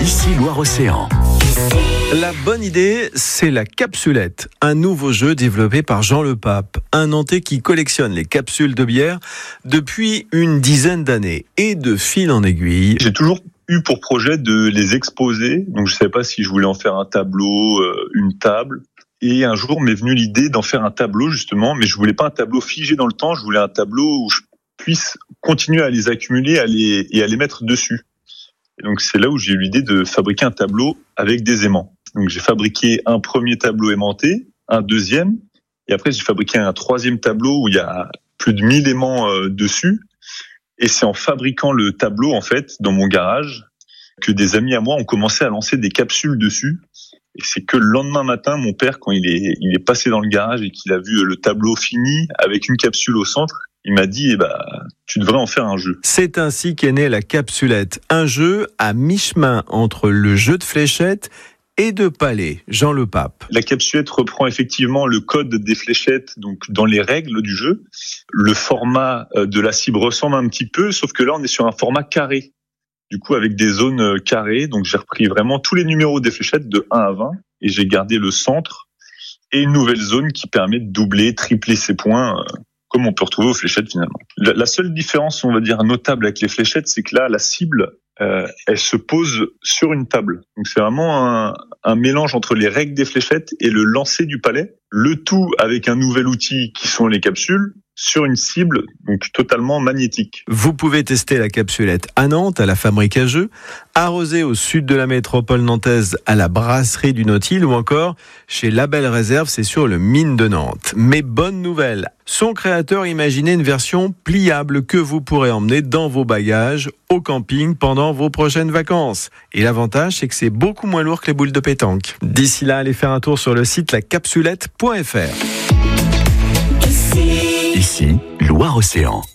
Ici Loire-Océan. La bonne idée, c'est la capsulette, un nouveau jeu développé par Jean Le Pape, un Nantais qui collectionne les capsules de bière depuis une dizaine d'années. Et de fil en aiguille, j'ai toujours eu pour projet de les exposer, donc je ne savais pas si je voulais en faire un tableau, une table. Et un jour m'est venue l'idée d'en faire un tableau justement, mais je voulais pas un tableau figé dans le temps, je voulais un tableau où je puisse continuer à les accumuler et à les mettre dessus. Et donc c'est là où j'ai eu l'idée de fabriquer un tableau avec des aimants. Donc j'ai fabriqué un premier tableau aimanté, un deuxième, et après j'ai fabriqué un troisième tableau où il y a plus de 1000 aimants dessus. Et c'est en fabriquant le tableau en fait dans mon garage que des amis à moi ont commencé à lancer des capsules dessus. Et c'est que le lendemain matin, mon père, quand il est passé dans le garage et qu'il a vu le tableau fini avec une capsule au centre, il m'a dit tu devrais en faire un jeu. C'est ainsi qu'est née la capsulette, un jeu à mi-chemin entre le jeu de fléchettes et de palais. Jean Le Pape. La capsulette reprend effectivement le code des fléchettes, donc dans les règles du jeu. Le format de la cible ressemble un petit peu, sauf que là on est sur un format carré. Du coup avec des zones carrées, donc j'ai repris vraiment tous les numéros des fléchettes de 1 à 20 et j'ai gardé le centre et une nouvelle zone qui permet de doubler, tripler ses points, comme on peut retrouver aux fléchettes finalement. La seule différence, on va dire, notable avec les fléchettes, c'est que là, la cible, elle se pose sur une table. Donc c'est vraiment un mélange entre les règles des fléchettes et le lancer du palais. Le tout avec un nouvel outil qui sont les capsules sur une cible donc totalement magnétique. Vous pouvez tester la capsulette à Nantes, à la Fabrique à Jeux, à Rezé au sud de la métropole nantaise, à la brasserie du Nautile ou encore chez La Belle Réserve, c'est sur le Mine de Nantes. Mais bonne nouvelle, son créateur imaginait une version pliable que vous pourrez emmener dans vos bagages au camping pendant vos prochaines vacances. Et l'avantage, c'est que c'est beaucoup moins lourd que les boules de pétanque. D'ici là, allez faire un tour sur le site lacapsulette.fr. Ici Loire-Océan.